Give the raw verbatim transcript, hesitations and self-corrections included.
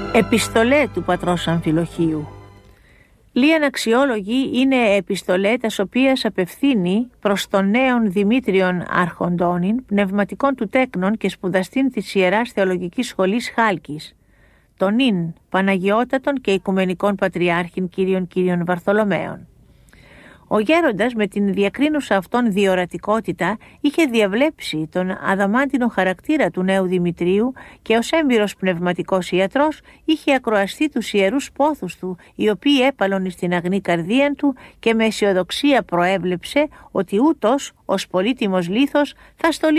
Επιστολέ του πατρός Αμφιλοχίου. Λίαν αξιόλογη είναι επιστολέ τας οποίας απευθύνει προς τον νέον Δημήτριον Αρχοντώνην, πνευματικών του τέκνων και σπουδαστήν της Ιεράς Θεολογικής Σχολής Χάλκης, τον ίν Παναγιώτατον και Οικουμενικών Πατριάρχην Κύριων Κύριων Βαρθολομαίων. Ο γέροντας με την διακρίνουσα αυτόν διορατικότητα είχε διαβλέψει τον αδαμάντινο χαρακτήρα του νέου Δημητρίου και ως έμπειρος πνευματικός ιατρός είχε ακροαστεί τους ιερούς πόθους του, οι οποίοι έπαλον στην αγνή καρδία του και με αισιοδοξία προέβλεψε ότι ούτως ως πολύτιμος λίθος θα στολίσει